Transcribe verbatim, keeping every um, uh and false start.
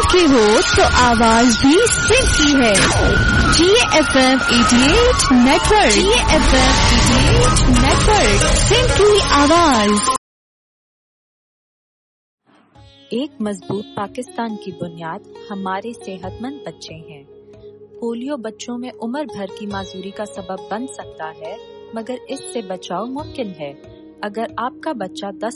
की हो तो आवाज भी सिंह की है। जी एफ एम अठासी नेटवर्क, जी एफ एम अठासी नेटवर्क, सिंह की आवाज। एक मजबूत पाकिस्तान की बुनियाद हमारे सेहतमंद बच्चे हैं। पोलियो बच्चों में उम्र भर की माजूरी का सबब बन सकता है, मगर इससे बचाव मुमकिन है। अगर आपका बच्चा दस